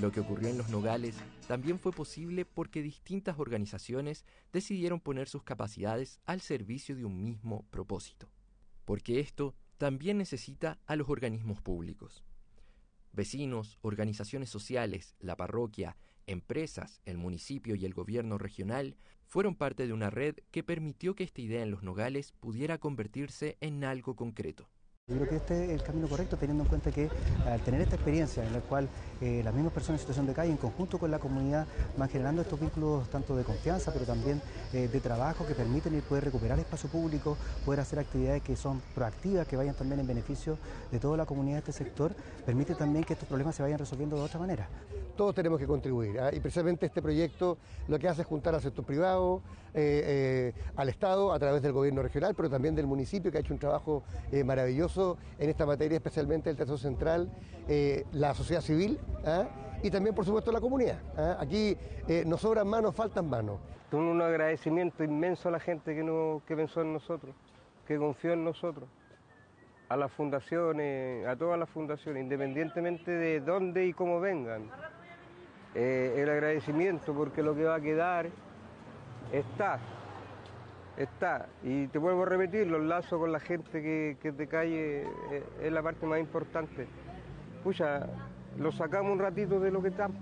Lo que ocurrió en Los Nogales también fue posible porque distintas organizaciones decidieron poner sus capacidades al servicio de un mismo propósito. Porque esto también necesita a los organismos públicos. Vecinos, organizaciones sociales, la parroquia, empresas, el municipio y el gobierno regional fueron parte de una red que permitió que esta idea en Los Nogales pudiera convertirse en algo concreto. Yo creo que este es el camino correcto, teniendo en cuenta que al tener esta experiencia en la cual las mismas personas en situación de calle, en conjunto con la comunidad, van generando estos vínculos tanto de confianza, pero también de trabajo que permiten poder recuperar espacio público, poder hacer actividades que son proactivas, que vayan también en beneficio de toda la comunidad de este sector, permite también que estos problemas se vayan resolviendo de otra manera. Todos tenemos que contribuir, y precisamente este proyecto lo que hace es juntar al sector privado, al Estado a través del gobierno regional, pero también del municipio, que ha hecho un trabajo maravilloso en esta materia, especialmente el Tercer Central, la sociedad civil y también, por supuesto, la comunidad. Aquí nos sobran manos, faltan manos. Un agradecimiento inmenso a la gente que pensó en nosotros, que confió en nosotros, a las fundaciones, a todas las fundaciones, independientemente de dónde y cómo vengan. El agradecimiento, porque lo que va a quedar está. Y te vuelvo a repetir, los lazos con la gente que es de calle es la parte más importante. Pucha, los sacamos un ratito de lo que estamos.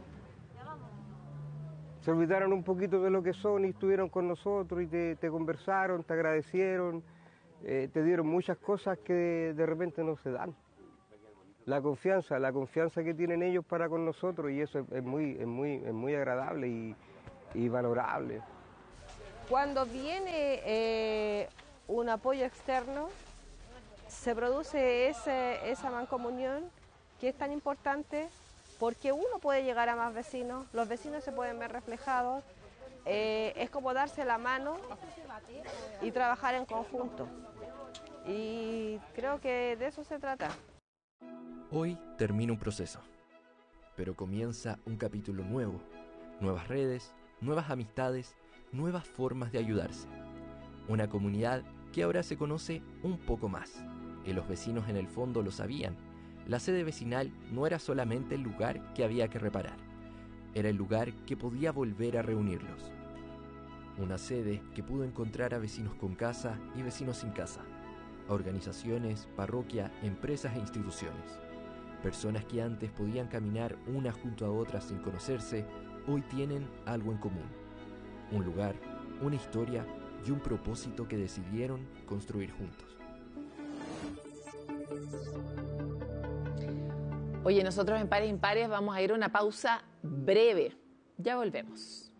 Se olvidaron un poquito de lo que son y estuvieron con nosotros y te conversaron, te agradecieron, te dieron muchas cosas que de repente no se dan. La confianza que tienen ellos para con nosotros, y eso es muy agradable y valorable. Cuando viene un apoyo externo, se produce esa mancomunión que es tan importante porque uno puede llegar a más vecinos, los vecinos se pueden ver reflejados, es como darse la mano y trabajar en conjunto. Y creo que de eso se trata. Hoy termina un proceso, pero comienza un capítulo nuevo, nuevas redes, nuevas amistades, nuevas formas de ayudarse. Una comunidad que ahora se conoce un poco más, y los vecinos en el fondo lo sabían. La sede vecinal no era solamente el lugar que había que reparar, era el lugar que podía volver a reunirlos. Una sede que pudo encontrar a vecinos con casa y vecinos sin casa, a organizaciones, parroquia, empresas e instituciones. Personas que antes podían caminar unas junto a otras sin conocerse, hoy tienen algo en común. Un lugar, una historia y un propósito que decidieron construir juntos. Oye, nosotros en Pares Impares vamos a ir a una pausa breve. Ya volvemos.